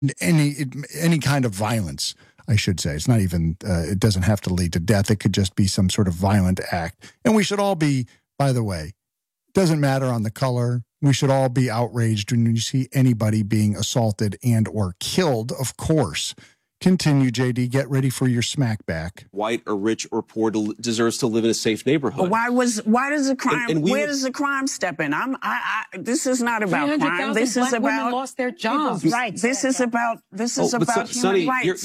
any kind of violence, I should say. It's not even, it doesn't have to lead to death. It could just be some sort of violent act. And we should all be, by the way, doesn't matter on the color. We should all be outraged when you see anybody being assaulted and or killed, of course. Continue, JD. Get ready for your smack back. White or rich or poor deserves to live in a safe neighborhood. Why does the crime? Where does the crime step in? This is not about crime. This is about women lost their jobs. Right. This is about human Sonny, rights.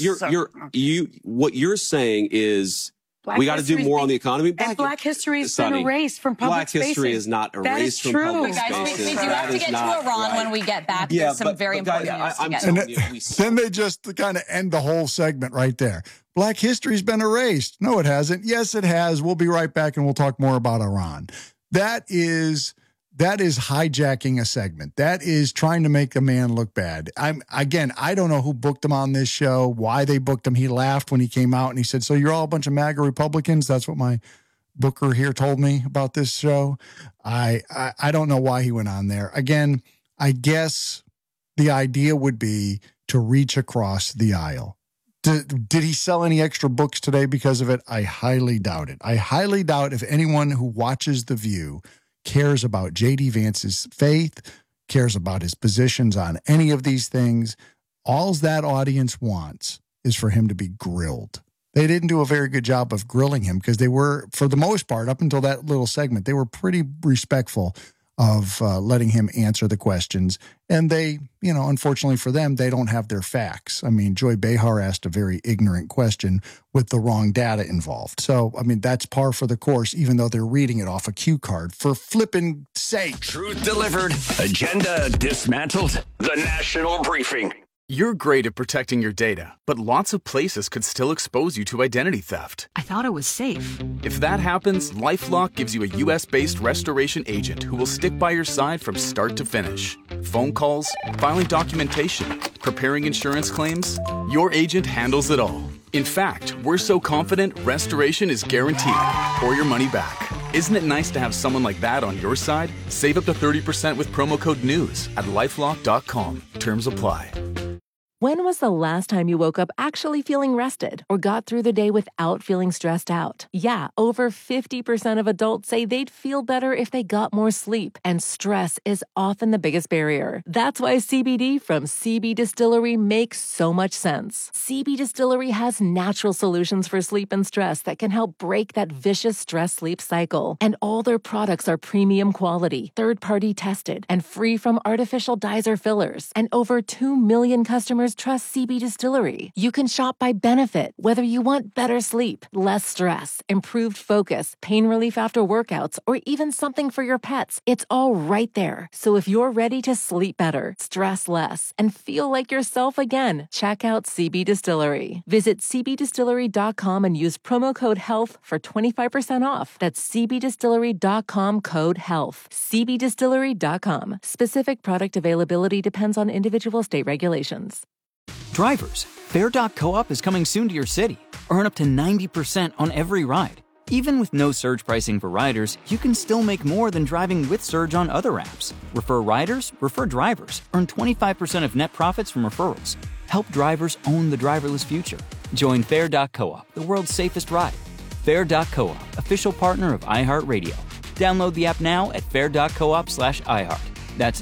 What you're saying is we got to do more on the economy. Black history has been erased from public spaces. Black history is not erased from public spaces. We do have to get to Iran when we get back. There's some very important news to get to. Then they just kind of end the whole segment right there. Black history's been erased. No, it hasn't. Yes, it has. We'll be right back and we'll talk more about Iran. That is hijacking a segment. That is trying to make a man look bad. I don't know who booked him on this show, why they booked him. He laughed when he came out and he said, "So you're all a bunch of MAGA Republicans?" That's what my booker here told me about this show. I don't know why he went on there. Again, I guess the idea would be to reach across the aisle. Did he sell any extra books today because of it? I highly doubt it. I highly doubt if anyone who watches The View cares about J.D. Vance's faith, cares about his positions on any of these things. All that audience wants is for him to be grilled. They didn't do a very good job of grilling him because they were, for the most part, up until that little segment, they were pretty respectful of letting him answer the questions. And they, unfortunately for them, they don't have their facts. I mean, Joy Behar asked a very ignorant question with the wrong data involved. So, that's par for the course, even though they're reading it off a cue card, for flippin' sake. Truth delivered, agenda dismantled, the national briefing. You're great at protecting your data, but lots of places could still expose you to identity theft. I thought it was safe. If that happens, LifeLock gives you a U.S.-based restoration agent who will stick by your side from start to finish. Phone calls, filing documentation, preparing insurance claims, your agent handles it all. In fact, we're so confident restoration is guaranteed or your money back. Isn't it nice to have someone like that on your side? Save up to 30% with promo code NEWS at LifeLock.com. Terms apply. When was the last time you woke up actually feeling rested or got through the day without feeling stressed out? Yeah, over 50% of adults say they'd feel better if they got more sleep, and stress is often the biggest barrier. That's why CBD from CB Distillery makes so much sense. CB Distillery has natural solutions for sleep and stress that can help break that vicious stress-sleep cycle. And all their products are premium quality, third-party tested, and free from artificial dyes or fillers. And over 2 million customers trust CB Distillery. You can shop by benefit, whether you want better sleep, less stress, improved focus, pain relief after workouts, or even something for your pets. It's all right there. So if you're ready to sleep better, stress less, and feel like yourself again, check out CB Distillery. Visit cbdistillery.com and use promo code HEALTH for 25% off. That's cbdistillery.com code HEALTH. cbdistillery.com. Specific product availability depends on individual state regulations. Drivers, Fare.coop is coming soon to your city. Earn up to 90% on every ride. Even with no surge pricing for riders, you can still make more than driving with Surge on other apps. Refer riders, refer drivers. Earn 25% of net profits from referrals. Help drivers own the driverless future. Join Fare.coop, the world's safest ride. Fare.coop, official partner of iHeartRadio. Download the app now at fare.coop/iHeart. That's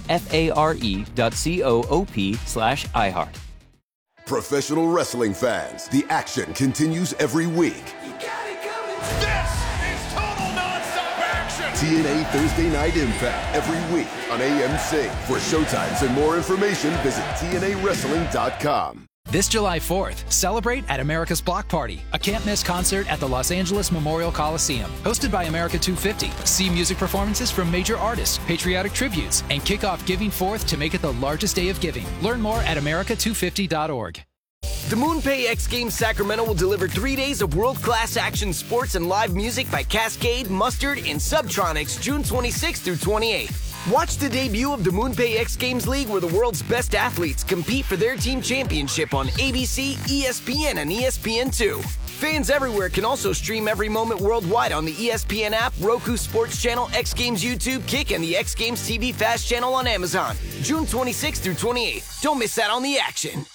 FARE.coop/iHeart. Professional wrestling fans, the action continues every week. This is total nonstop action! TNA Thursday Night Impact every week on AMC. For showtimes and more information, visit TNAWrestling.com. This July 4th, celebrate at America's Block Party, a can't-miss concert at the Los Angeles Memorial Coliseum. Hosted by America 250, see music performances from major artists, patriotic tributes, and kick off Giving Forth to make it the largest day of giving. Learn more at america250.org. The MoonPay X Games Sacramento will deliver 3 days of world-class action sports and live music by Cascade, Mustard, and Subtronics June 26th through 28th. Watch the debut of the MoonPay X Games League, where the world's best athletes compete for their team championship on ABC, ESPN, and ESPN2. Fans everywhere can also stream every moment worldwide on the ESPN app, Roku Sports Channel, X Games YouTube, Kick, and the X Games TV Fast Channel on Amazon. June 26th through 28th. Don't miss out on the action.